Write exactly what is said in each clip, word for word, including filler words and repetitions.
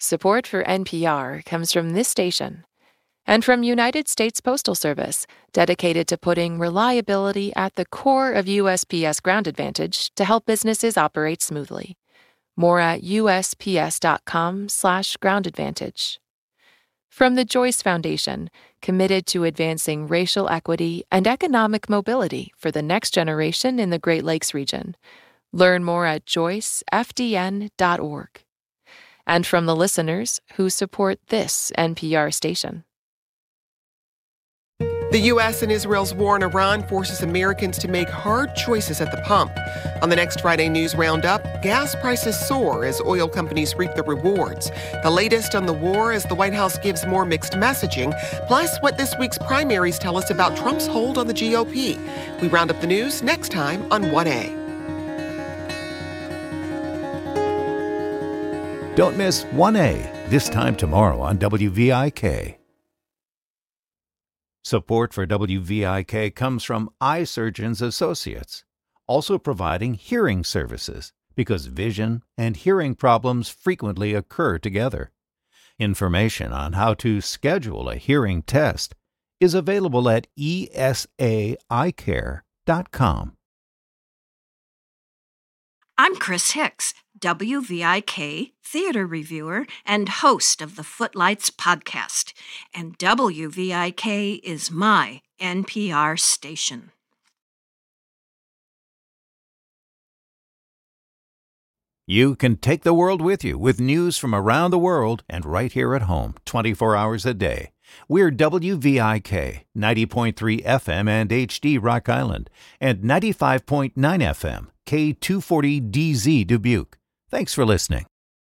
Support for N P R comes from this station and from United States Postal Service, dedicated to putting reliability at the core of U S P S Ground Advantage to help businesses operate smoothly. More at usps.com slash ground advantage. From the Joyce Foundation, committed to advancing racial equity and economic mobility for the next generation in the Great Lakes region. Learn more at joyce f d n dot org. And from the listeners who support this N P R station. The U S and Israel's war in Iran forces Americans to make hard choices at the pump. On the next Friday News Roundup, gas prices soar as oil companies reap the rewards. The latest on the war as the White House gives more mixed messaging, plus what this week's primaries tell us about Trump's hold on the G O P. We round up the news next time on one A. Don't miss one A, this time tomorrow on W V I K. Support for W V I K comes from Eye Surgeons Associates, also providing hearing services because vision and hearing problems frequently occur together. Information on how to schedule a hearing test is available at e s a eye care dot com. I'm Chris Hicks, W V I K theater reviewer and host of the Footlights podcast, and W V I K is my N P R station. You can take the world with you with news from around the world and right here at home, twenty-four hours a day. We're W V I K, ninety point three F M and H D Rock Island, and ninety-five point nine F M, K two forty D Z Dubuque. Thanks for listening.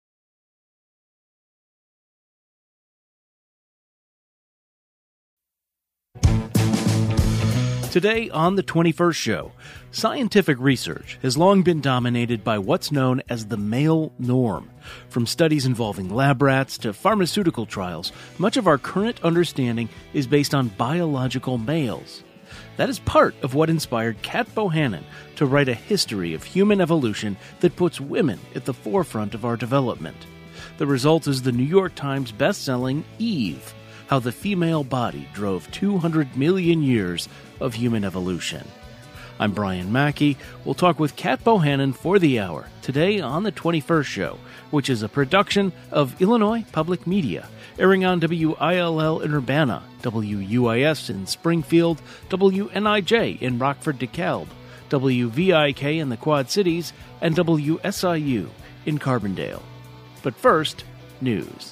Today on the twenty-first show, scientific research has long been dominated by what's known as the male norm. From studies involving lab rats to pharmaceutical trials, much of our current understanding is based on biological males. That is part of what inspired Kat Bohannon to write a history of human evolution that puts women at the forefront of our development. The result is the New York Times best-selling Eve, How the Female Body Drove two hundred million Years of Human Evolution. I'm Brian Mackey. We'll talk with Kat Bohannon for the hour, today on the twenty-first show, which is a production of Illinois Public Media, airing on W I L L in Urbana, W U I S in Springfield, W N I J in Rockford, DeKalb, W V I K in the Quad Cities, and W S I U in Carbondale. But first, news.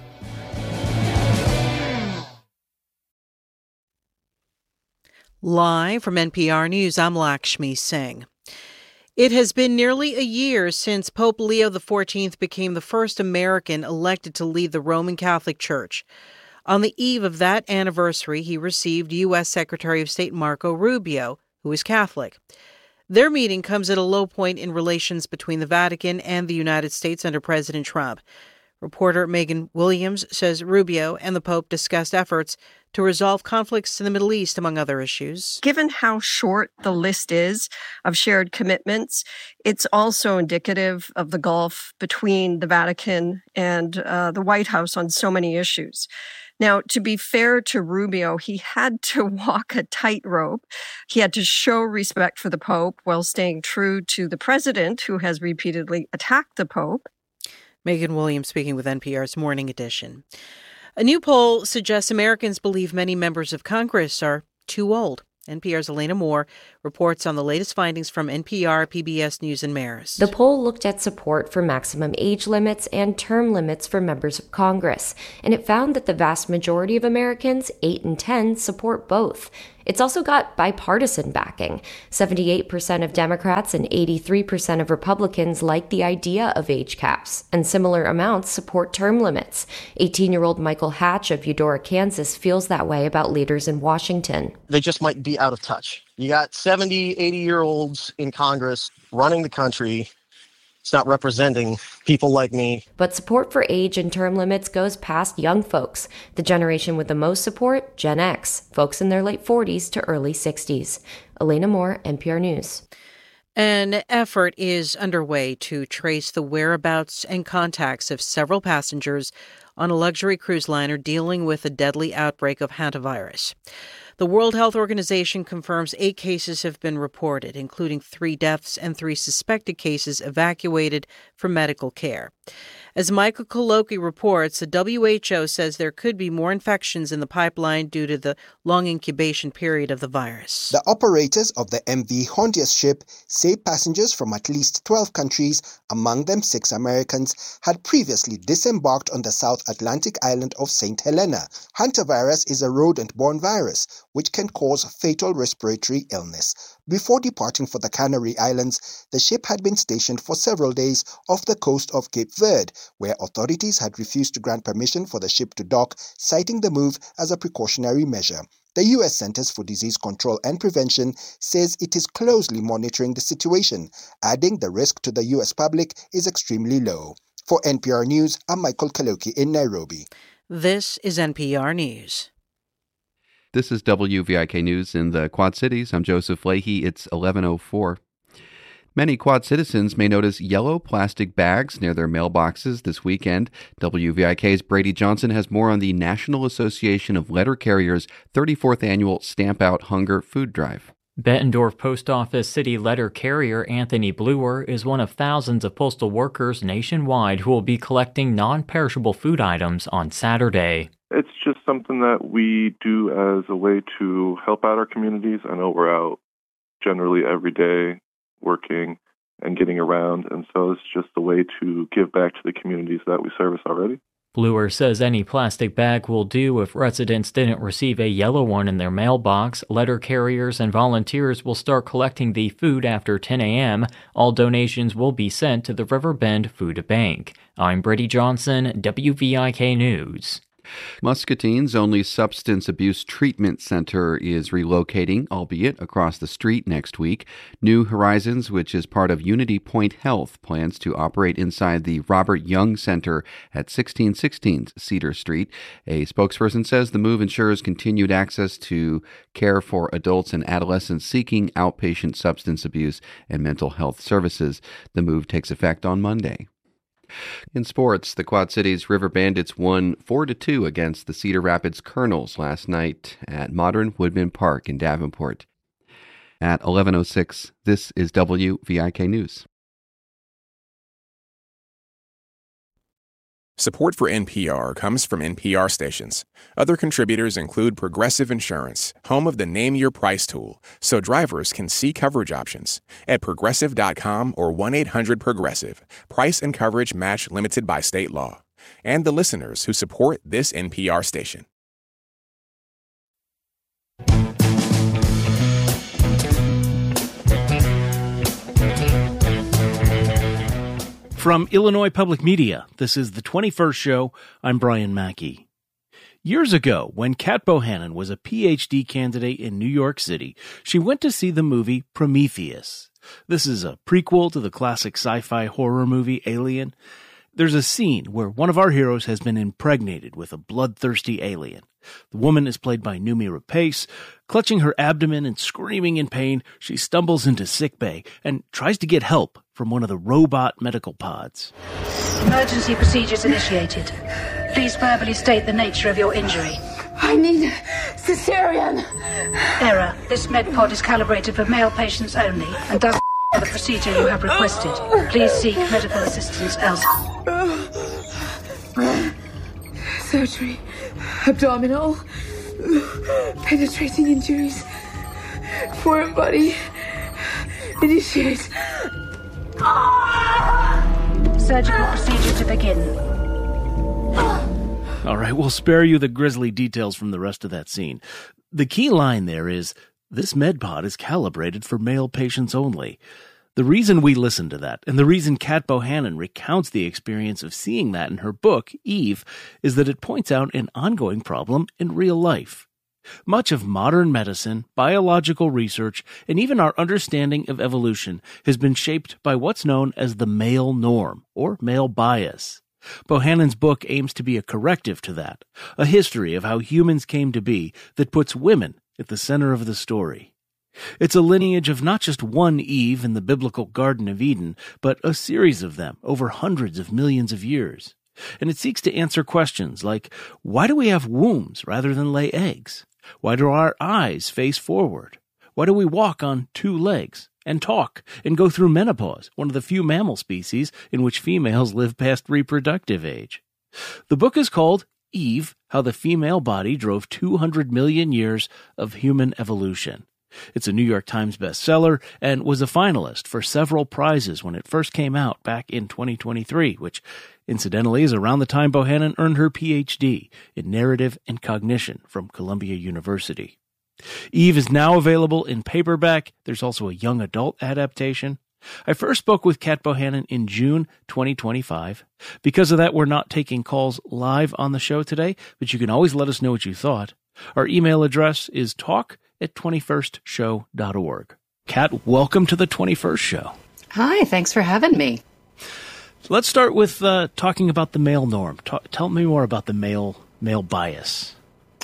Live from N P R News, I'm Lakshmi Singh. It has been nearly a year since Pope Leo the fourteenth became the first American elected to lead the Roman Catholic Church. On the eve of that anniversary, he received U S Secretary of State Marco Rubio, who is Catholic. Their meeting comes at a low point in relations between the Vatican and the United States under President Trump. Reporter Megan Williams says Rubio and the Pope discussed efforts to resolve conflicts in the Middle East, among other issues. Given how short the list is of shared commitments, it's also indicative of the gulf between the Vatican and uh, the White House on so many issues. Now, to be fair to Rubio, he had to walk a tightrope. He had to show respect for the Pope while staying true to the president, who has repeatedly attacked the Pope. Megan Williams speaking with N P R's Morning Edition. A new poll suggests Americans believe many members of Congress are too old. N P R's Elena Moore reports on the latest findings from N P R, P B S News, and Marist. The poll looked at support for maximum age limits and term limits for members of Congress, and it found that the vast majority of Americans, eight in ten, support both. It's also got bipartisan backing. seventy-eight percent of Democrats and eighty-three percent of Republicans like the idea of age caps, and similar amounts support term limits. eighteen-year-old Michael Hatch of Eudora, Kansas feels that way about leaders in Washington. They just might be out of touch. You got seventy, eighty-year-olds in Congress running the country. It's not representing people like me. But support for age and term limits goes past young folks. The generation with the most support, Gen X, folks in their late forties to early sixties. Elena Moore, N P R News. An effort is underway to trace the whereabouts and contacts of several passengers on a luxury cruise liner dealing with a deadly outbreak of hantavirus. The World Health Organization confirms eight cases have been reported, including three deaths and three suspected cases evacuated for medical care. As Michael Kaloki reports, the W H O says there could be more infections in the pipeline due to the long incubation period of the virus. The operators of the M V Hondias ship say passengers from at least twelve countries, among them six Americans, had previously disembarked on the South Atlantic island of Saint Helena. Hantavirus is a rodent-borne virus which can cause fatal respiratory illness. Before departing for the Canary Islands, the ship had been stationed for several days off the coast of Cape Verde, where authorities had refused to grant permission for the ship to dock, citing the move as a precautionary measure. The U S Centers for Disease Control and Prevention says it is closely monitoring the situation, adding the risk to the U S public is extremely low. For N P R News, I'm Michael Kaloki in Nairobi. This is N P R News. This is W V I K News in the Quad Cities. I'm Joseph Leahy. It's eleven oh four. Many Quad citizens may notice yellow plastic bags near their mailboxes this weekend. W V I K's Brady Johnson has more on the National Association of Letter Carriers' thirty-fourth Annual Stamp Out Hunger Food Drive. Bettendorf Post Office City Letter Carrier Anthony Bluer is one of thousands of postal workers nationwide who will be collecting non-perishable food items on Saturday. It's just something that we do as a way to help out our communities. I know we're out generally every day working and getting around, and so it's just a way to give back to the communities that we service already. Bluer says any plastic bag will do if residents didn't receive a yellow one in their mailbox. Letter carriers and volunteers will start collecting the food after ten a.m. All donations will be sent to the Riverbend Food Bank. I'm Brady Johnson, W V I K News. Muscatine's only substance abuse treatment center is relocating, albeit across the street next week. New Horizons, which is part of Unity Point Health, plans to operate inside the Robert Young Center at sixteen sixteen Cedar Street. A spokesperson says the move ensures continued access to care for adults and adolescents seeking outpatient substance abuse and mental health services. The move takes effect on Monday. In sports, the Quad Cities River Bandits won four to two against the Cedar Rapids Colonels last night at Modern Woodman Park in Davenport. At eleven oh six, this is W V I K News. Support for N P R comes from N P R stations. Other contributors include Progressive Insurance, home of the Name Your Price tool, so drivers can see coverage options at progressive dot com or one eight hundred progressive. Price and coverage match limited by state law. And the listeners who support this N P R station. From Illinois Public Media, this is the twenty-first show. I'm Brian Mackey. Years ago, when Kat Bohannon was a P H D candidate in New York City, she went to see the movie Prometheus. This is a prequel to the classic sci-fi horror movie Alien. There's a scene where one of our heroes has been impregnated with a bloodthirsty alien. The woman is played by Noomi Rapace. Clutching her abdomen and screaming in pain, she stumbles into sickbay and tries to get help from one of the robot medical pods. Emergency procedures initiated. Please verbally state the nature of your injury. I need cesarean. Error. This med pod is calibrated for male patients only and does the procedure you have requested. Please seek medical assistance elsewhere. Surgery. Abdominal. Penetrating injuries. Foreign body. Initiate. Surgical procedure to begin. All right, we'll spare you the grisly details from the rest of that scene. The key line there is, this MedPod is calibrated for male patients only. The reason we listen to that, and the reason Kat Bohannon recounts the experience of seeing that in her book, Eve, is that it points out an ongoing problem in real life. Much of modern medicine, biological research, and even our understanding of evolution has been shaped by what's known as the male norm, or male bias. Bohannon's book aims to be a corrective to that, a history of how humans came to be that puts women at the center of the story. It's a lineage of not just one Eve in the biblical Garden of Eden, but a series of them over hundreds of millions of years. And it seeks to answer questions like, why do we have wombs rather than lay eggs? Why do our eyes face forward? Why do we walk on two legs and talk and go through menopause, one of the few mammal species in which females live past reproductive age? The book is called Eve, How the Female Body Drove two hundred million Years of Human Evolution. It's a New York Times bestseller and was a finalist for several prizes when it first came out back in twenty twenty-three, which incidentally is around the time Bohannon earned her P H D in Narrative and Cognition from Columbia University. Eve is now available in paperback. There's also a young adult adaptation. I first spoke with Kat Bohannon in June twenty twenty-five. Because of that, we're not taking calls live on the show today, but you can always let us know what you thought. Our email address is talk at twenty-first show dot org. Kat, welcome to the twenty-first Show. Hi, thanks for having me. Let's start with uh, talking about the male norm. Ta- tell me more about the male male bias.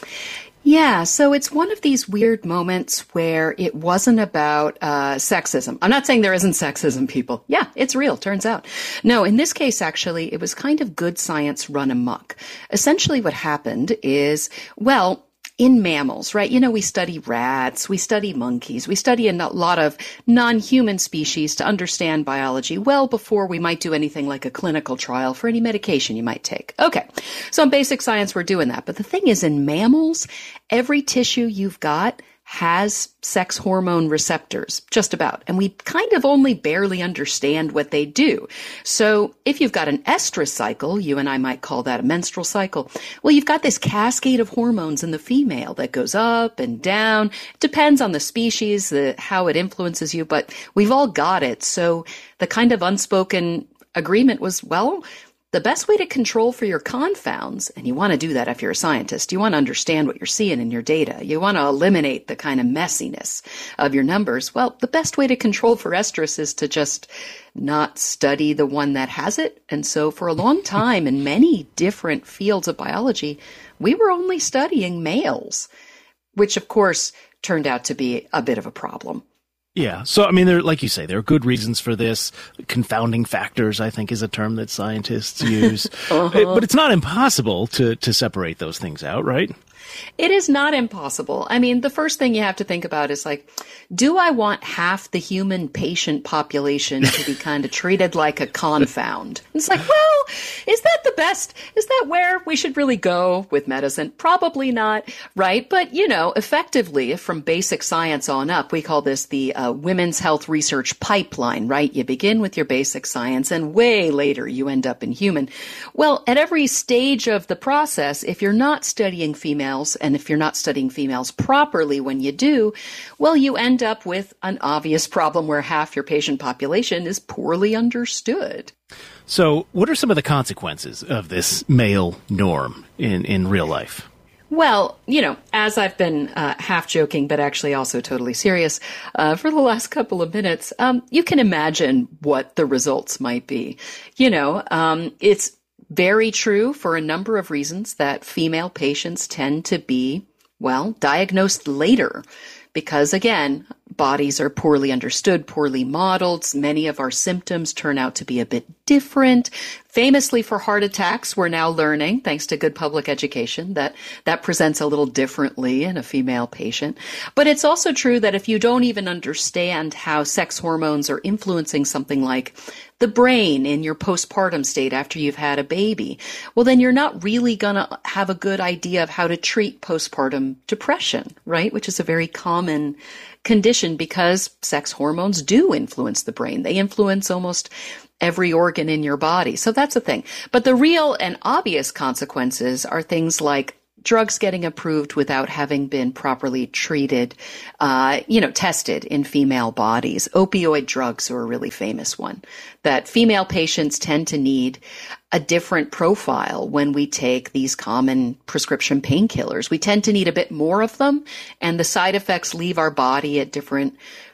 Yeah, so it's one of these weird moments where it wasn't about uh, sexism. I'm not saying there isn't sexism, people. Yeah, it's real, turns out. No, in this case, actually, it was kind of good science run amok. Essentially what happened is, well, in mammals, right? You know, we study rats, we study monkeys, we study a lot of non-human species to understand biology well before we might do anything like a clinical trial for any medication you might take. Okay, so in basic science, we're doing that. But the thing is, in mammals, every tissue you've got has sex hormone receptors, just about. And we kind of only barely understand what they do. So if you've got an estrous cycle, you and I might call that a menstrual cycle, well, you've got this cascade of hormones in the female that goes up and down. It depends on the species, the, how it influences you, but we've all got it. So the kind of unspoken agreement was, well, the best way to control for your confounds, and you want to do that if you're a scientist, you want to understand what you're seeing in your data. You want to eliminate the kind of messiness of your numbers. Well, the best way to control for estrus is to just not study the one that has it. And so for a long time in many different fields of biology, we were only studying males, which of course turned out to be a bit of a problem. Yeah. So, I mean, there, like you say, there are good reasons for this. Confounding factors, I think, is a term that scientists use. uh-huh. But it's not impossible to, to separate those things out, right? It is not impossible. I mean, the first thing you have to think about is like, do I want half the human patient population to be kind of treated like a confound? It's like, well, is that the best? Is that where we should really go with medicine? Probably not, right? But, you know, effectively, from basic science on up, we call this the uh, women's health research pipeline, right? You begin with your basic science and way later you end up in human. Well, at every stage of the process, if you're not studying females, and if you're not studying females properly when you do, well, you end up with an obvious problem where half your patient population is poorly understood. So what are some of the consequences of this male norm in, in real life? Well, you know, as I've been uh, half joking, but actually also totally serious uh, for the last couple of minutes, um, you can imagine what the results might be. You know, um, it's very true for a number of reasons that female patients tend to be, well, diagnosed later because, again, bodies are poorly understood, poorly modeled. Many of our symptoms turn out to be a bit different. Famously for heart attacks, we're now learning, thanks to good public education, that that presents a little differently in a female patient. But it's also true that if you don't even understand how sex hormones are influencing something like the brain in your postpartum state after you've had a baby, well, then you're not really going to have a good idea of how to treat postpartum depression, right? Which is a very common condition because sex hormones do influence the brain. They influence almost every organ in your body. So that's the thing. But the real and obvious consequences are things like drugs getting approved without having been properly treated, uh, you know, tested in female bodies. Opioid drugs are a really famous one, that female patients tend to need a different profile when we take these common prescription painkillers. We tend to need a bit more of them, and the side effects leave our body at different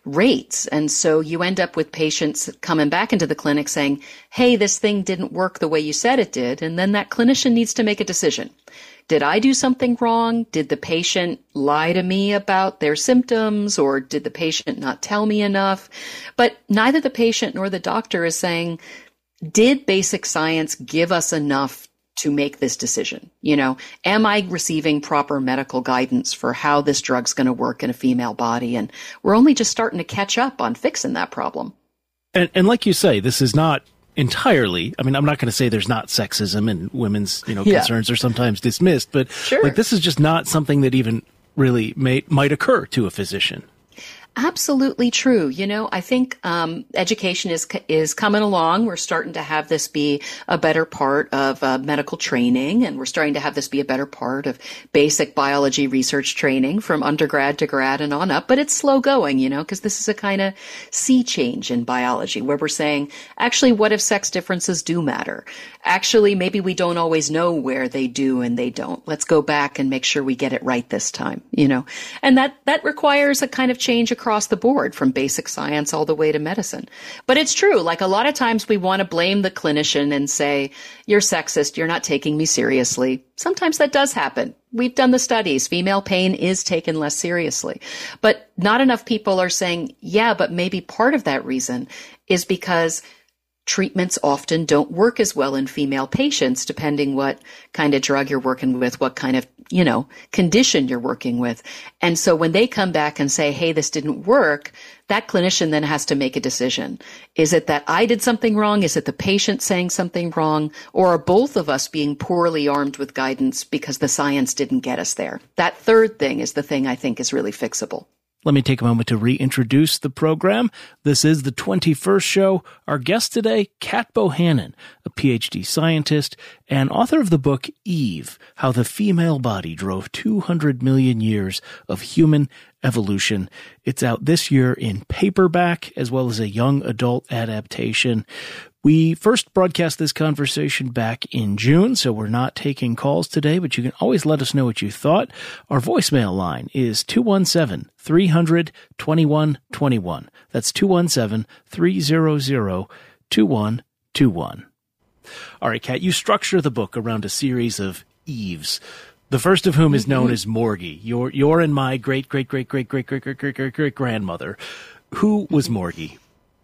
rates. And so you end up with patients coming back into the clinic saying, hey, this thing didn't work the way you said it did. And then that clinician needs to make a decision. Did I do something wrong? Did the patient lie to me about their symptoms, or did the patient not tell me enough? But neither the patient nor the doctor is saying, did basic science give us enough to make this decision? You know, am I receiving proper medical guidance for how this drug's going to work in a female body? And we're only just starting to catch up on fixing that problem. And, and like you say, this is not entirely, I mean, I'm not going to say there's not sexism and women's, you know, Yeah. concerns are sometimes dismissed, but Sure. like this is just not something that even really may, might occur to a physician. Absolutely true. You know, I think um, education is is coming along. We're starting to have this be a better part of uh, medical training, and we're starting to have this be a better part of basic biology research training from undergrad to grad and on up. But it's slow going, you know, because this is a kind of sea change in biology where we're saying, actually, what if sex differences do matter? Actually, maybe we don't always know where they do and they don't. Let's go back and make sure we get it right this time, you know, and that that requires a kind of change across across the board from basic science all the way to medicine. But it's true. Like a lot of times we want to blame the clinician and say, you're sexist. You're not taking me seriously. Sometimes that does happen. We've done the studies. Female pain is taken less seriously. But not enough people are saying, yeah, but maybe part of that reason is because treatments often don't work as well in female patients, depending what kind of drug you're working with, what kind of, you know, condition you're working with. And so when they come back and say, hey, this didn't work, that clinician then has to make a decision. Is it that I did something wrong? Is it the patient saying something wrong? Or are both of us being poorly armed with guidance because the science didn't get us there? That third thing is the thing I think is really fixable. Let me take a moment to reintroduce the program. This is the twenty-first show. Our guest today, Kat Bohannon, a P H D scientist and author of the book Eve, How the Female Body Drove two hundred million Years of Human Evolution. It's out this year in paperback as well as a young adult adaptation. We first broadcast this conversation back in June, so we're not taking calls today, but you can always let us know what you thought. Our voicemail line is two one seven, three hundred, twenty-one twenty-one. That's two one seven, three hundred, twenty-one twenty-one. All right, Kat, you structure the book around a series of Eves, the first of whom is known as Morgie, your your and my great, great, great, great, great, great, great, great, great, great grandmother. Who was Morgie?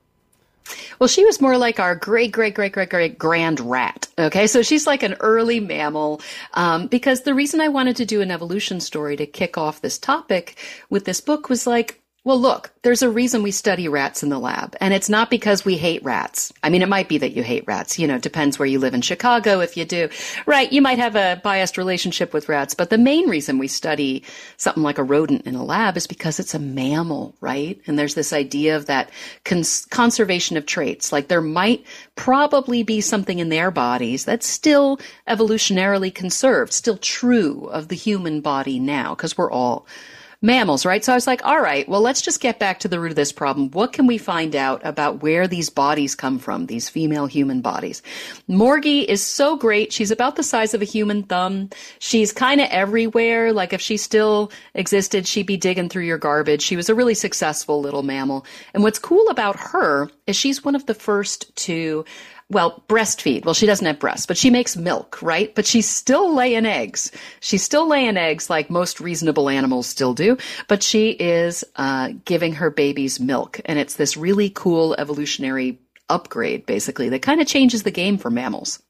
Well, she was more like our great, great, great, great, great grand rat. Okay, so she's like an early mammal, um, because the reason I wanted to do an evolution story to kick off this topic with this book was like, well, look, there's a reason we study rats in the lab, and it's not because we hate rats. I mean, it might be that you hate rats. You know, it depends where you live in Chicago. If you do, right, you might have a biased relationship with rats. But the main reason we study something like a rodent in a lab is because it's a mammal, right? And there's this idea of that cons- conservation of traits. Like there might probably be something in their bodies that's still evolutionarily conserved, still true of the human body now, because we're all mammals, right? So I was like, all right, well, let's just get back to the root of this problem. What can we find out about where these bodies come from, these female human bodies? Morgie is so great. She's about the size of a human thumb. She's kind of everywhere. Like if she still existed, she'd be digging through your garbage. She was a really successful little mammal. And what's cool about her is she's one of the first to well, breastfeed. Well, she doesn't have breasts, but she makes milk, right? But she's still laying eggs. She's still laying eggs like most reasonable animals still do, but she is uh, giving her babies milk. And it's this really cool evolutionary upgrade, basically, that kind of changes the game for mammals.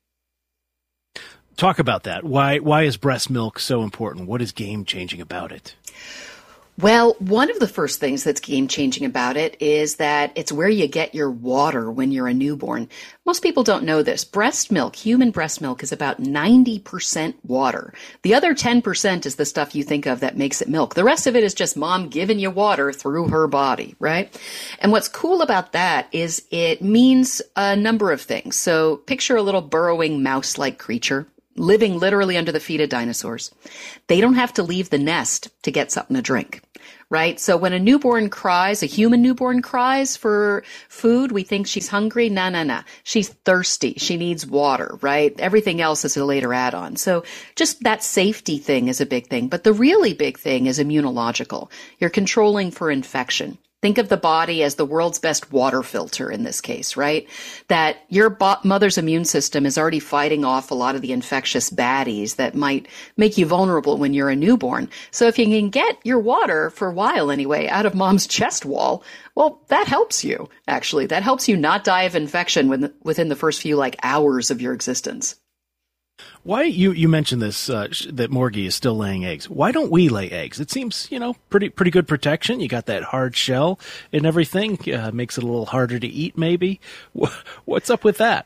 Talk about that. Why, why is breast milk so important? What is game-changing about it? Well, one of the first things that's game-changing about it is that it's where you get your water when you're a newborn. Most people don't know this. Breast milk, human breast milk, is about ninety percent water. The other ten percent is the stuff you think of that makes it milk. The rest of it is just mom giving you water through her body, right? And what's cool about that is it means a number of things. So picture a little burrowing mouse-like creature living literally under the feet of dinosaurs. They don't have to leave the nest to get something to drink, right? So when a newborn cries, a human newborn cries for food, we think she's hungry. No, no, no. She's thirsty. She needs water, right? Everything else is a later add-on. So just that safety thing is a big thing. But the really big thing is immunological. You're controlling for infection. Think of the body as the world's best water filter in this case, right? That your bo- mother's immune system is already fighting off a lot of the infectious baddies that might make you vulnerable when you're a newborn. So if you can get your water, for a while anyway, out of mom's chest wall, well, that helps you, actually. That helps you not die of infection within, within the first few, like, hours of your existence. Why, you, you mentioned this, uh, that Morgie is still laying eggs. Why don't we lay eggs? It seems, you know, pretty pretty good protection. You got that hard shell and everything. Uh, makes it a little harder to eat, maybe. What's up with that?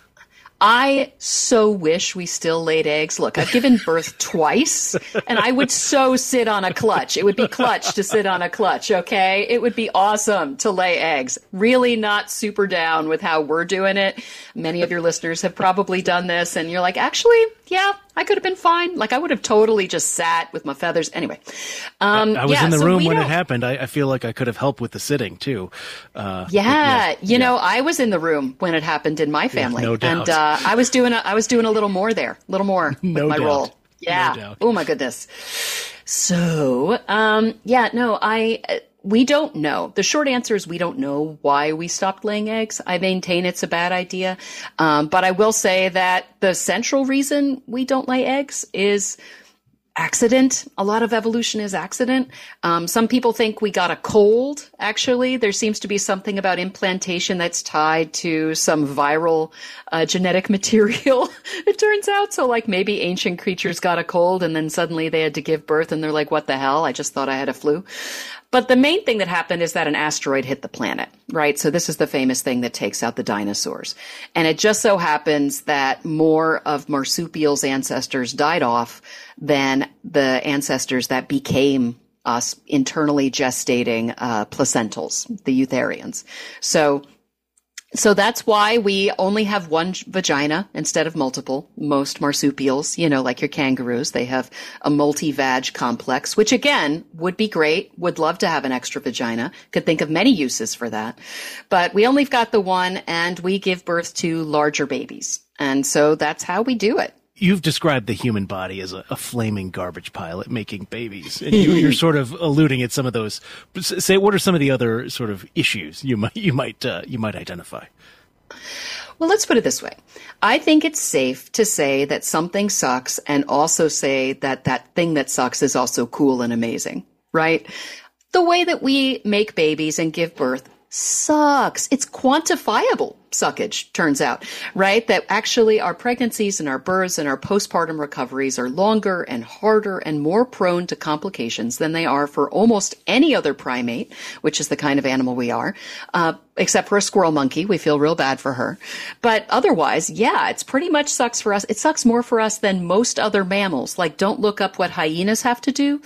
I so wish we still laid eggs. Look, I've given birth twice, and I would so sit on a clutch. It would be clutch to sit on a clutch, okay? It would be awesome to lay eggs. Really not super down with how we're doing it. Many of your listeners have probably done this, and you're like, actually, yeah, I could have been fine. Like, I would have totally just sat with my feathers. Anyway. Um, I, I was yeah, in the so room when don't... it happened. I, I feel like I could have helped with the sitting, too. Uh, yeah, yeah, you yeah. know, I was in the room when it happened in my family. Yeah, no doubt. And uh, I was doing a, I was doing a little more there, a little more no with my doubt. role. Yeah. No doubt. Oh, my goodness. So, um, yeah, no, I... Uh, We don't know. The short answer is we don't know why we stopped laying eggs. I maintain it's a bad idea. Um, but I will say that the central reason we don't lay eggs is accident. A lot of evolution is accident. Um, some people think we got a cold, actually. There seems to be something about implantation that's tied to some viral uh, genetic material, it turns out. So like maybe ancient creatures got a cold and then suddenly they had to give birth and they're like, what the hell? I just thought I had a flu. But the main thing that happened is that an asteroid hit the planet, right? So this is the famous thing that takes out the dinosaurs. And it just so happens that more of marsupials' ancestors died off than the ancestors that became us internally gestating uh, placentals, the eutherians. So So that's why we only have one vagina instead of multiple. Most marsupials, you know, like your kangaroos, they have a multi-vag complex, which again would be great. Would love to have an extra vagina. Could think of many uses for that. But we only got the one and we give birth to larger babies. And so that's how we do it. You've described the human body as a, a flaming garbage pile at making babies. And you, you're sort of alluding at some of those. Say, what are some of the other sort of issues you might you might uh, you might identify? Well, let's put it this way. I think it's safe to say that something sucks and also say that that thing that sucks is also cool and amazing, right? The way that we make babies and give birth sucks. It's quantifiable suckage, turns out, right? That actually our pregnancies and our births and our postpartum recoveries are longer and harder and more prone to complications than they are for almost any other primate, which is the kind of animal we are, uh, except for a squirrel monkey. We feel real bad for her. But otherwise, yeah, it's pretty much sucks for us. It sucks more for us than most other mammals. Like, don't look up what hyenas have to do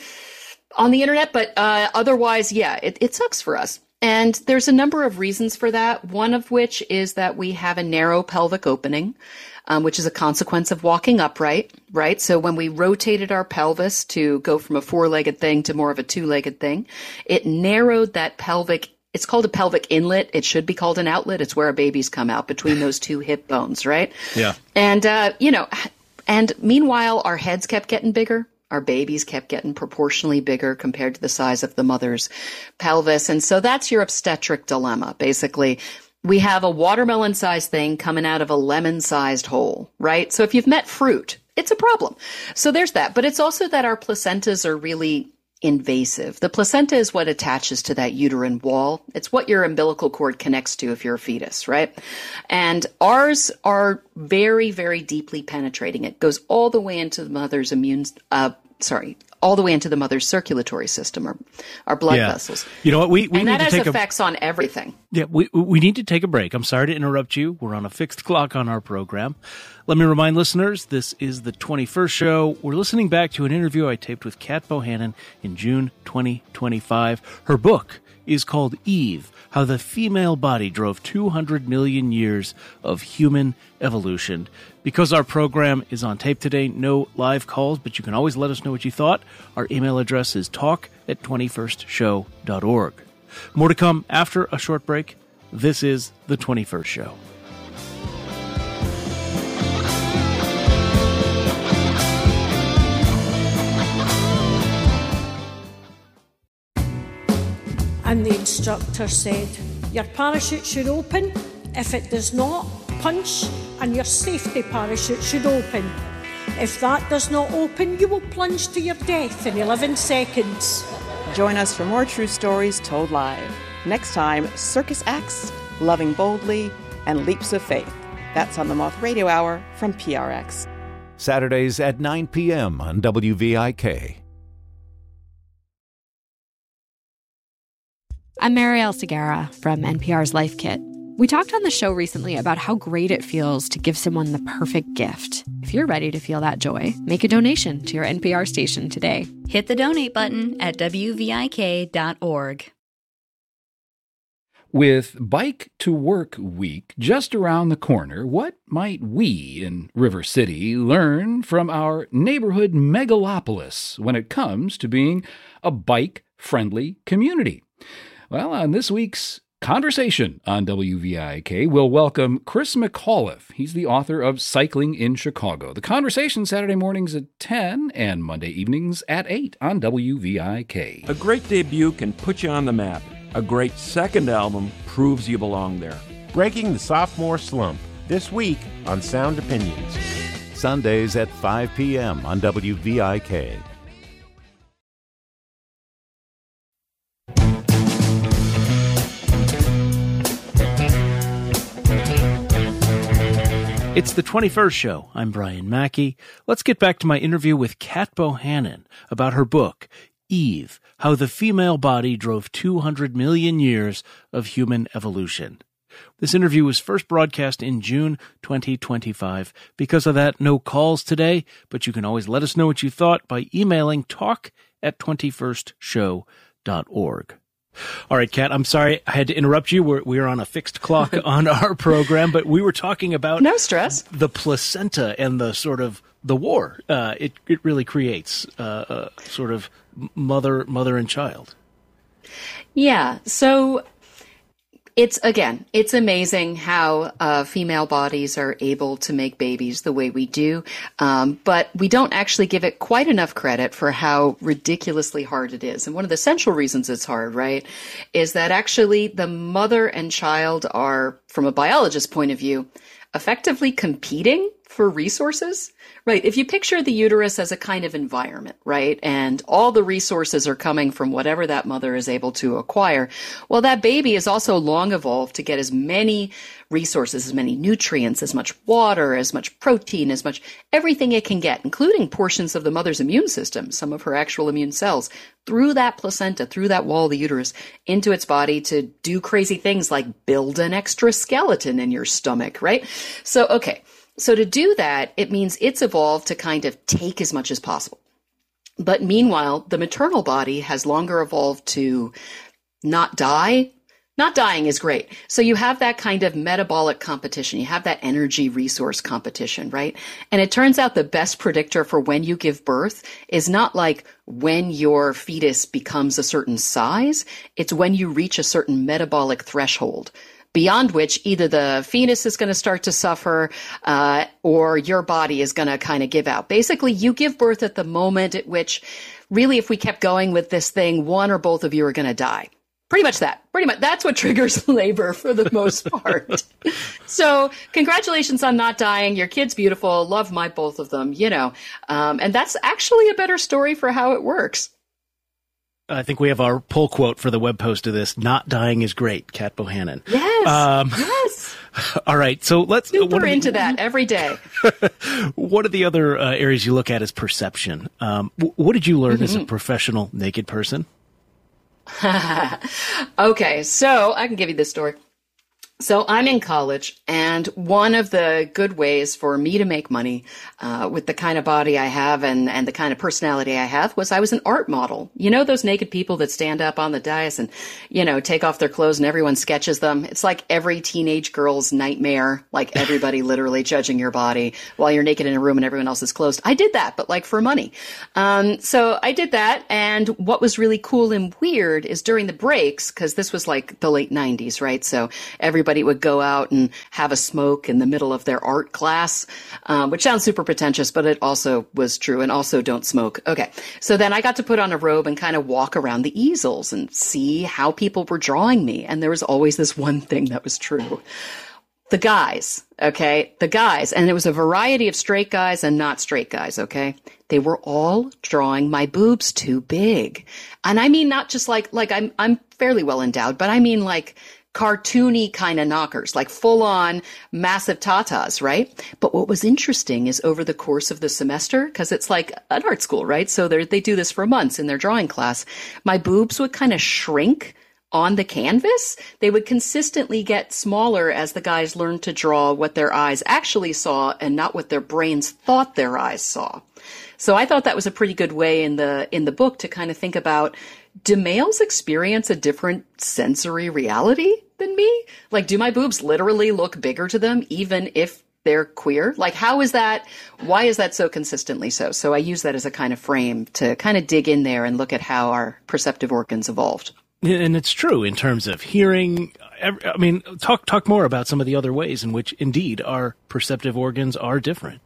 on the internet, but uh, otherwise, yeah, it, it sucks for us. And there's a number of reasons for that, one of which is that we have a narrow pelvic opening, um, which is a consequence of walking upright, right? So when we rotated our pelvis to go from a four-legged thing to more of a two-legged thing, it narrowed that pelvic. It's called a pelvic inlet. It should be called an outlet. It's where our babies come out between those two hip bones, right? Yeah. And, uh, you know, and meanwhile, our heads kept getting bigger. Our babies kept getting proportionally bigger compared to the size of the mother's pelvis. And so that's your obstetric dilemma. Basically, we have a watermelon-sized thing coming out of a lemon-sized hole, right? So if you've met fruit, it's a problem. So there's that. But it's also that our placentas are really invasive. The placenta is what attaches to that uterine wall. It's what your umbilical cord connects to if you're a fetus, right? And ours are very, very deeply penetrating. It goes all the way into the mother's immune, uh, sorry, all the way into the mother's circulatory system, or our blood yeah. vessels. You know what? We, we and need that to has take effects a, on everything. Yeah, we we need to take a break. I'm sorry to interrupt you. We're on a fixed clock on our program. Let me remind listeners, this is the twenty-first show. We're listening back to an interview I taped with Kat Bohannon in June twenty twenty-five. Her book is called Eve, How the Female Body Drove two hundred million Years of Human Evolution. Because our program is on tape today, no live calls, but you can always let us know what you thought. Our email address is talk at twenty-first show dot org. More to come after a short break. This is the twenty-first Show. And the instructor said, your parachute should open. If it does not, punch, and your safety parachute should open. If that does not open, you will plunge to your death in eleven seconds. Join us for more true stories told live. Next time, circus acts, loving boldly, and leaps of faith. That's on the Moth Radio Hour from P R X. Saturdays at nine p.m. on W V I K. I'm Marielle Segarra from N P R's Life Kit. We talked on the show recently about how great it feels to give someone the perfect gift. If you're ready to feel that joy, make a donation to your N P R station today. Hit the donate button at W V I K dot org. With Bike to Work Week just around the corner, what might we in River City learn from our neighborhood megalopolis when it comes to being a bike-friendly community? Well, on this week's Conversation on W V I K, we'll welcome Chris McAuliffe. He's the author of Cycling in Chicago. The Conversation Saturday mornings at ten and Monday evenings at eight on W V I K. A great debut can put you on the map. A great second album proves you belong there. Breaking the sophomore slump, this week on Sound Opinions. Sundays at five p.m. on W V I K. It's the twenty-first show. I'm Brian Mackey. Let's get back to my interview with Kat Bohannon about her book, Eve, How the Female Body Drove two hundred million Years of Human Evolution. This interview was first broadcast in June twenty twenty-five. Because of that, no calls today, but you can always let us know what you thought by emailing talk at twenty-first show dot org. All right, Kat, I'm sorry I had to interrupt you. We're, we're on a fixed clock on our program, but we were talking about no stress, the placenta and the sort of the war uh, it it really creates, uh, uh, sort of mother mother and child. Yeah. So it's, again, it's amazing how uh, female bodies are able to make babies the way we do. Um, but we don't actually give it quite enough credit for how ridiculously hard it is. And one of the central reasons it's hard, right, is that actually the mother and child are, from a biologist's point of view, effectively competing for resources, right? If you picture the uterus as a kind of environment, right? And all the resources are coming from whatever that mother is able to acquire. Well, that baby is also long evolved to get as many resources, as many nutrients, as much water, as much protein, as much everything it can get, including portions of the mother's immune system, some of her actual immune cells, through that placenta, through that wall of the uterus, into its body to do crazy things like build an extra skeleton in your stomach, right? So, okay. So to do that, it means it's evolved to kind of take as much as possible. But meanwhile, the maternal body has longer evolved to not die. Not dying is great. So you have that kind of metabolic competition. You have that energy resource competition, right? And it turns out the best predictor for when you give birth is not like when your fetus becomes a certain size. It's when you reach a certain metabolic threshold, beyond which either the fetus is going to start to suffer uh, or your body is going to kind of give out. Basically, you give birth at the moment at which, really, if we kept going with this thing, one or both of you are going to die. Pretty much that. Pretty much. That's what triggers labor for the most part. So congratulations on not dying. Your kid's beautiful. Love my both of them, you know. Um, and that's actually a better story for how it works. I think we have our pull quote for the web post of this. Not dying is great, Kat Bohannon. Yes. Um, yes. All right. So let's super into the, that every day. One of the other uh, areas you look at is perception. Um, w- what did you learn mm-hmm. as a professional naked person? Okay. So I can give you this story. So I'm in college, and one of the good ways for me to make money uh, with the kind of body I have and, and the kind of personality I have was I was an art model. You know those naked people that stand up on the dais and, you know, take off their clothes and everyone sketches them? It's like every teenage girl's nightmare, like everybody literally judging your body while you're naked in a room and everyone else is clothed. I did that, but like for money. Um, so I did that, and what was really cool and weird is during the breaks, because this was like the late nineties, right? So everybody everybody would go out and have a smoke in the middle of their art class, um, which sounds super pretentious, but it also was true. And also don't smoke. Okay. So then I got to put on a robe and kind of walk around the easels and see how people were drawing me. And there was always this one thing that was true. The guys, okay, the guys, and it was a variety of straight guys and not straight guys, okay? They were all drawing my boobs too big. And I mean, not just like, like I'm, I'm fairly well endowed, but I mean like cartoony kind of knockers, like full on massive tatas, right? But what was interesting is over the course of the semester, because it's like an art school, right? So they do this for months in their drawing class. My boobs would kind of shrink on the canvas. They would consistently get smaller as the guys learned to draw what their eyes actually saw and not what their brains thought their eyes saw. So I thought that was a pretty good way in the in the book to kind of think about, do males experience a different sensory reality than me? Like, do my boobs literally look bigger to them even if they're queer? Like, how is that? Why is that so consistently so? So I use that as a kind of frame to kind of dig in there and look at how our perceptive organs evolved. And it's true in terms of hearing. I mean, talk talk more about some of the other ways in which, indeed, our perceptive organs are different.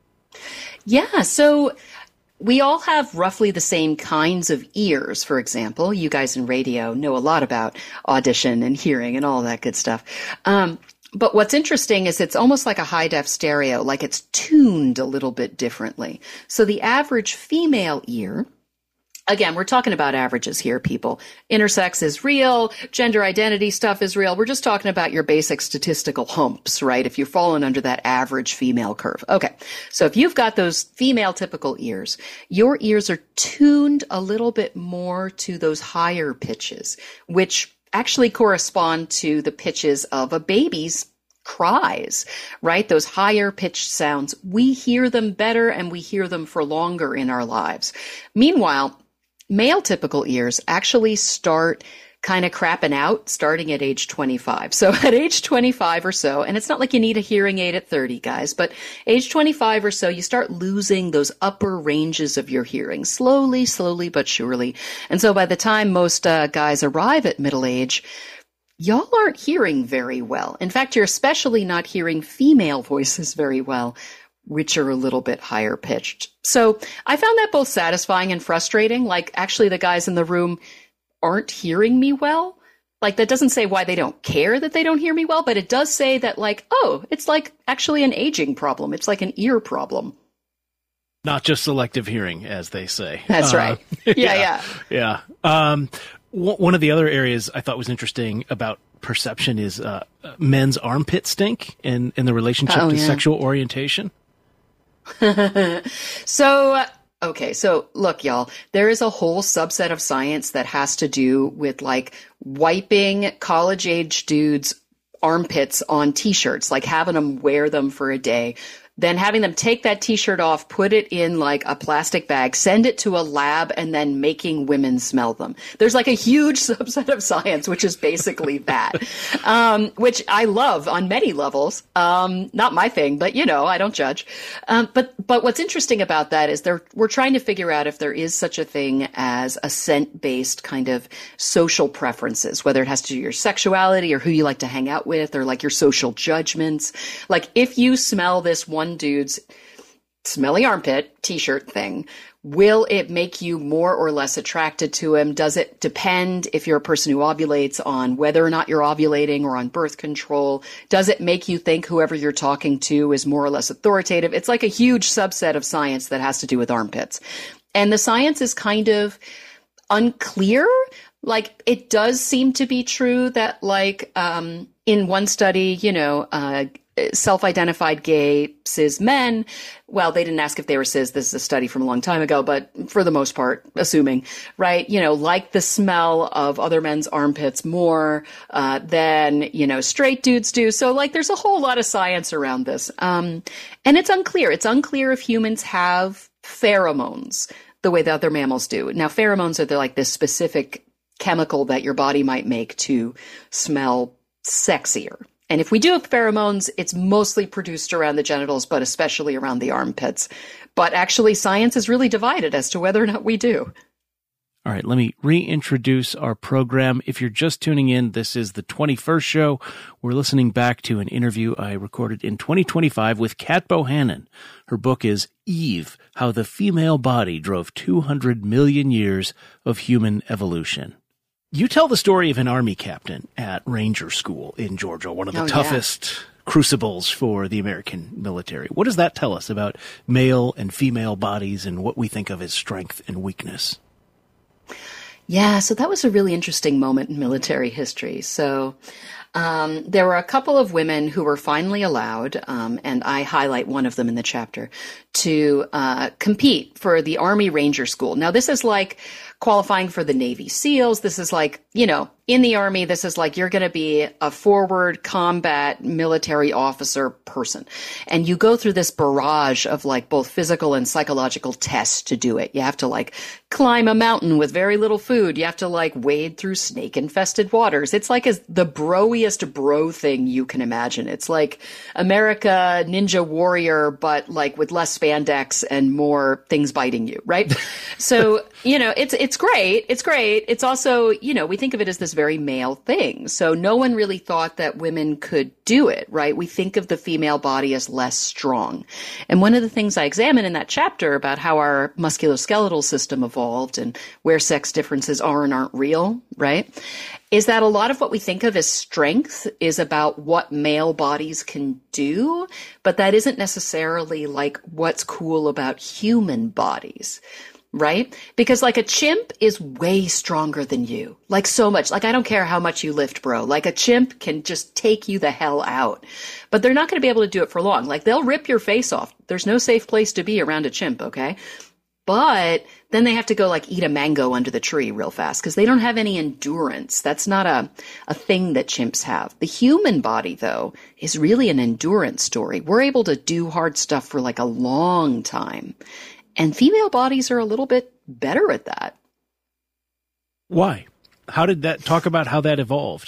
Yeah, so we all have roughly the same kinds of ears, for example. You guys in radio know a lot about audition and hearing and all that good stuff. Um, but what's interesting is it's almost like a high-def stereo, like it's tuned a little bit differently. So the average female ear, again, we're talking about averages here, people. Intersex is real. Gender identity stuff is real. We're just talking about your basic statistical humps, right? If you've fallen under that average female curve. Okay. So if you've got those female typical ears, your ears are tuned a little bit more to those higher pitches, which actually correspond to the pitches of a baby's cries, right? Those higher pitched sounds. We hear them better and we hear them for longer in our lives. Meanwhile, male typical ears actually start kind of crapping out starting at age twenty-five. So at age twenty-five or so, and it's not like you need a hearing aid at thirty, guys, but age twenty-five or so, you start losing those upper ranges of your hearing slowly, slowly, but surely. And so by the time most uh, guys arrive at middle age, y'all aren't hearing very well. In fact, you're especially not hearing female voices very well, which are a little bit higher pitched. So I found that both satisfying and frustrating. Like, actually, the guys in the room aren't hearing me well. Like, that doesn't say why they don't care that they don't hear me well, but it does say that, like, oh, it's like actually an aging problem. It's like an ear problem. Not just selective hearing, as they say. That's uh, right. Yeah, yeah. Yeah. yeah. Um, w- one of the other areas I thought was interesting about perception is uh, men's armpit stink and, and the relationship oh, to yeah. sexual orientation. so, uh, okay. So look, y'all, there is a whole subset of science that has to do with like wiping college age dudes' armpits on t-shirts, like having them wear them for a day, then having them take that t-shirt off, put it in like a plastic bag, send it to a lab, and then making women smell them. There's like a huge subset of science, which is basically that, um, which I love on many levels. Um, not my thing, but you know, I don't judge. Um, but, but what's interesting about that is they're, we're trying to figure out if there is such a thing as a scent-based kind of social preferences, whether it has to do with your sexuality or who you like to hang out with or like your social judgments. Like if you smell this one One dude's smelly armpit t-shirt thing, will it make you more or less attracted to him? Does it depend if you're a person who ovulates on whether or not you're ovulating or on birth control? Does it make you think whoever you're talking to is more or less authoritative? It's like a huge subset of science that has to do with armpits. And the science is kind of unclear. Like, it does seem to be true that, like, um, in one study, you know, uh, self-identified gay cis men, well, they didn't ask if they were cis. This is a study from a long time ago, but for the most part, assuming, right, you know, like the smell of other men's armpits more uh, than, you know, straight dudes do. So, like, there's a whole lot of science around this. Um, and it's unclear. It's unclear if humans have pheromones the way that other mammals do. Now, pheromones are the, like this specific chemical that your body might make to smell sexier. And if we do have pheromones, it's mostly produced around the genitals, but especially around the armpits. But actually, science is really divided as to whether or not we do. All right, let me reintroduce our program. If you're just tuning in, this is the twenty-first show. We're listening back to an interview I recorded in twenty twenty-five with Kat Bohannon. Her book is Eve, How the Female Body Drove two hundred million Years of Human Evolution. You tell the story of an Army captain at Ranger School in Georgia, one of the oh, toughest yeah. crucibles for the American military. What does that tell us about male and female bodies and what we think of as strength and weakness? Yeah, so that was a really interesting moment in military history. So um, there were a couple of women who were finally allowed, um, and I highlight one of them in the chapter, to uh, compete for the Army Ranger School. Now, this is like qualifying for the Navy SEALs. This is like, you know, in the Army, this is like you're going to be a forward combat military officer person. And you go through this barrage of like both physical and psychological tests to do it. You have to like climb a mountain with very little food. You have to like wade through snake infested waters. It's like a, the broiest bro thing you can imagine. It's like America Ninja Warrior, but like with less spandex and more things biting you, right? So, you know, it's, it's great. It's great. It's also, you know, we think of it as this very male thing. So no one really thought that women could do it, right? We think of the female body as less strong. And one of the things I examine in that chapter about how our musculoskeletal system evolved and where sex differences are and aren't real, right, is that a lot of what we think of as strength is about what male bodies can do, but that isn't necessarily like what's cool about human bodies. Right? Because like a chimp is way stronger than you. Like so much. Like I don't care how much you lift, bro. Like a chimp can just take you the hell out. But they're not going to be able to do it for long. Like they'll rip your face off. There's no safe place to be around a chimp, okay? But then they have to go like eat a mango under the tree real fast because they don't have any endurance. That's not a, a thing that chimps have. The human body, though, is really an endurance story. We're able to do hard stuff for like a long time. And female bodies are a little bit better at that. Why? How did that, talk about how that evolved?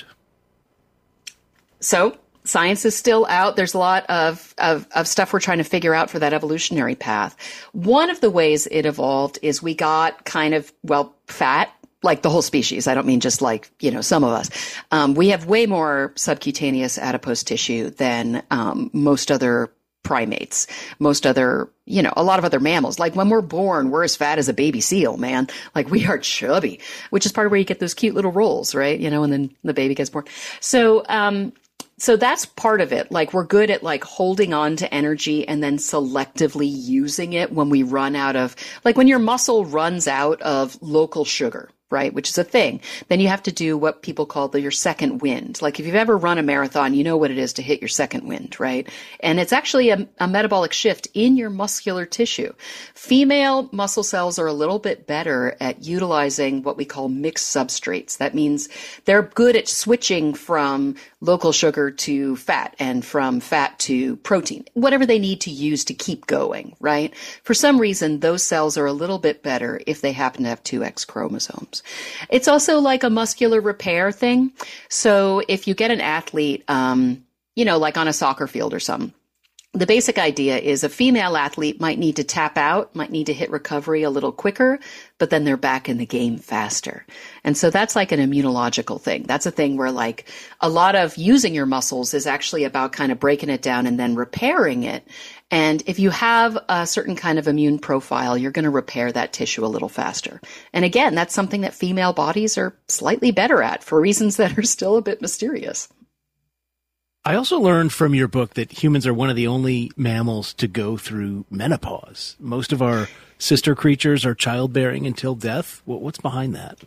So science is still out. There's a lot of, of, of stuff we're trying to figure out for that evolutionary path. One of the ways it evolved is we got kind of, well, fat, like the whole species. I don't mean just like, you know, some of us. Um, we have way more subcutaneous adipose tissue than um, most other primates, most other, you know, a lot of other mammals. Like when we're born, we're as fat as a baby seal, man. Like we are chubby, which is part of where you get those cute little rolls, right? You know, and then the baby gets born. So, um, so that's part of it. Like we're good at like holding on to energy and then selectively using it when we run out of, like when your muscle runs out of local sugar, right? Which is a thing. Then you have to do what people call the, your second wind. Like if you've ever run a marathon, you know what it is to hit your second wind, right? And it's actually a, a metabolic shift in your muscular tissue. Female muscle cells are a little bit better at utilizing what we call mixed substrates. That means they're good at switching from local sugar to fat and from fat to protein, whatever they need to use to keep going, right? For some reason, those cells are a little bit better if they happen to have two X chromosomes. It's also like a muscular repair thing. So if you get an athlete, um, you know, like on a soccer field or something, the basic idea is a female athlete might need to tap out, might need to hit recovery a little quicker, but then they're back in the game faster. And so that's like an immunological thing. That's a thing where like a lot of using your muscles is actually about kind of breaking it down and then repairing it. And if you have a certain kind of immune profile, you're going to repair that tissue a little faster. And again, that's something that female bodies are slightly better at for reasons that are still a bit mysterious. I also learned from your book that humans are one of the only mammals to go through menopause. Most of our sister creatures are childbearing until death. What's behind that?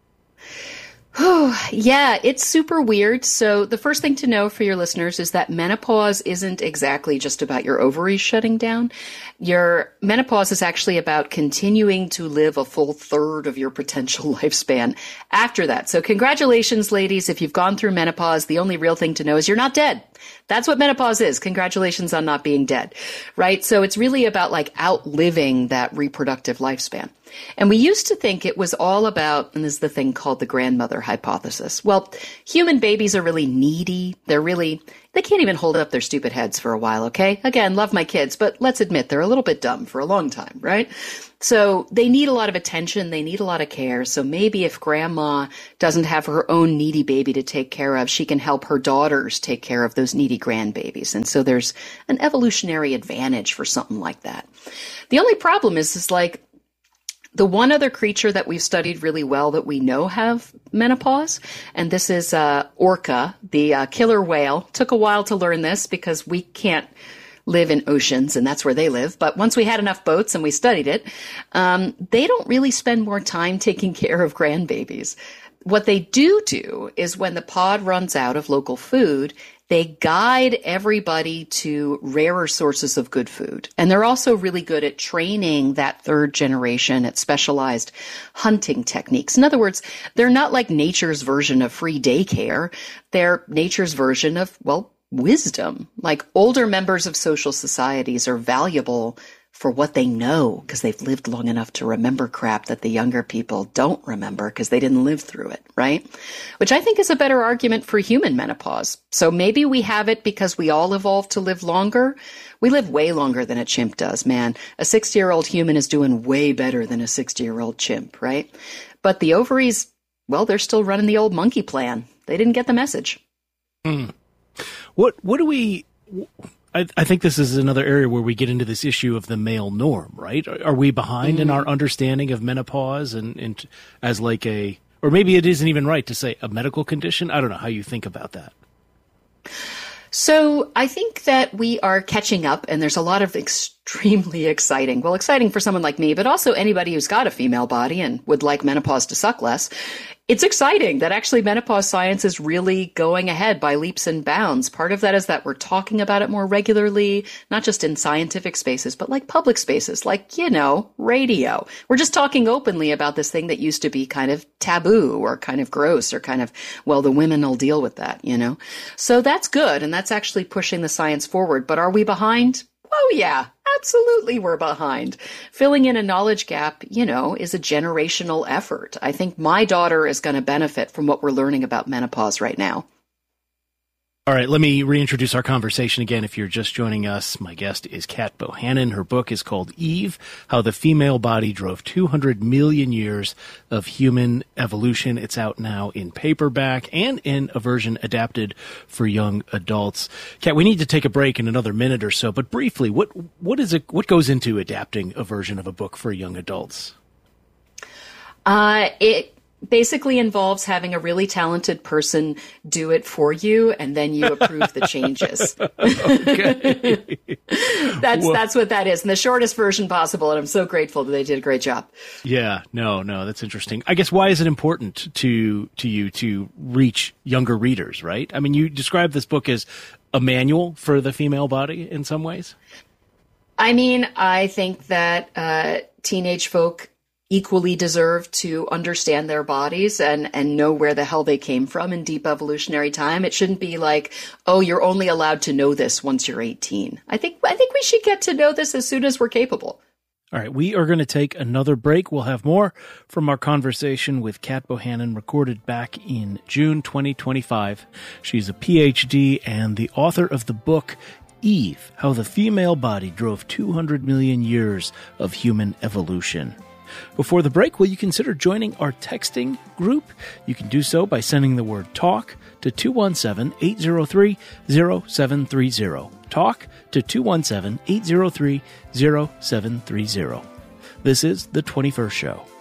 Yeah, it's super weird. So the first thing to know for your listeners is that menopause isn't exactly just about your ovaries shutting down. Your menopause is actually about continuing to live a full third of your potential lifespan after that. So congratulations, ladies. If you've gone through menopause, the only real thing to know is you're not dead. That's what menopause is. Congratulations on not being dead, right? So it's really about like outliving that reproductive lifespan. And we used to think it was all about, and this is the thing called the grandmother hypothesis. Well, human babies are really needy. They're really, they can't even hold up their stupid heads for a while, okay? Again, love my kids, but let's admit they're a little bit dumb for a long time, right? So they need a lot of attention. They need a lot of care. So maybe if grandma doesn't have her own needy baby to take care of, she can help her daughters take care of those needy grandbabies. And so there's an evolutionary advantage for something like that. The only problem is, is like, the one other creature that we've studied really well that we know have menopause, and this is uh, orca, the uh, killer whale. Took a while to learn this because we can't live in oceans, and that's where they live. But once we had enough boats and we studied it, um, they don't really spend more time taking care of grandbabies. What they do do is when the pod runs out of local food, they guide everybody to rarer sources of good food. And they're also really good at training that third generation at specialized hunting techniques. In other words, they're not like nature's version of free daycare. They're nature's version of, well, wisdom. Like older members of social societies are valuable for what they know because they've lived long enough to remember crap that the younger people don't remember because they didn't live through it, right? Which I think is a better argument for human menopause. So maybe we have it because we all evolved to live longer. We live way longer than a chimp does, man. A sixty-year-old human is doing way better than a sixty-year-old chimp, right? But the ovaries, well, they're still running the old monkey plan. They didn't get the message. Mm. What, what do we... I, I think this is another area where we get into this issue of the male norm, right? Are, are we behind mm. in our understanding of menopause and, and as like a, or maybe it isn't even right to say a medical condition? I don't know how you think about that. So I think that we are catching up, and there's a lot of extremely exciting, well, exciting for someone like me, but also anybody who's got a female body and would like menopause to suck less. It's exciting that actually menopause science is really going ahead by leaps and bounds. Part of that is that we're talking about it more regularly, not just in scientific spaces, but like public spaces, like, you know, radio. We're just talking openly about this thing that used to be kind of taboo or kind of gross or kind of, well, the women will deal with that, you know? So that's good. And that's actually pushing the science forward. But are we behind? Oh, yeah, absolutely we're behind. Filling in a knowledge gap, you know, is a generational effort. I think my daughter is going to benefit from what we're learning about menopause right now. All right, let me reintroduce our conversation again. If you're just joining us, my guest is Kat Bohannon. Her book is called Eve, How the Female Body Drove two hundred million Years of Human Evolution. It's out now in paperback and in a version adapted for young adults. Kat, we need to take a break in another minute or so, but briefly, what what is it? What goes into adapting a version of a book for young adults? Uh, it basically involves having a really talented person do it for you, and then you approve the changes. Okay. that's well, that's what that is, in the shortest version possible, and I'm so grateful that they did a great job. Yeah, no, no, that's interesting. I guess why is it important to to you to reach younger readers, right? I mean, you describe this book as a manual for the female body in some ways. I mean, I think that uh, teenage folk equally deserve to understand their bodies and, and know where the hell they came from in deep evolutionary time. It shouldn't be like, oh, you're only allowed to know this once you're eighteen. I think I think we should get to know this as soon as we're capable. All right, we are going to take another break. We'll have more from our conversation with Kat Bohannon, recorded back in June twenty twenty-five. She's a P H D and the author of the book Eve, How the Female Body Drove two hundred million Years of Human Evolution. Before the break, will you consider joining our texting group? You can do so by sending the word TALK to two one seven, eight zero three, zero seven three zero. TALK to two one seven, eight zero three, zero seven three zero. This is The twenty-first Show.